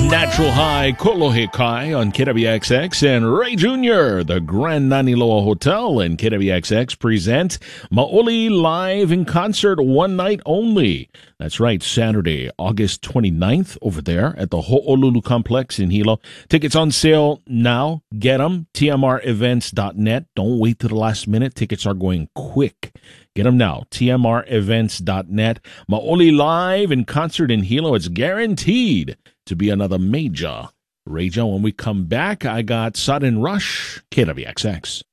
Natural High Kolohikai on KWXX and Ray Jr., the Grand Naniloa Hotel and KWXX present Maoli live in concert one night only. That's right, Saturday, August 29th over there at the Ho'olulu Complex in Hilo. Tickets on sale now. Get them, tmrevents.net. Don't wait till the last minute. Tickets are going quick. Get them now, tmrevents.net. Maoli live in concert in Hilo. It's guaranteed to be another major. Raja, when we come back, I got Sudden Rush, KWXX.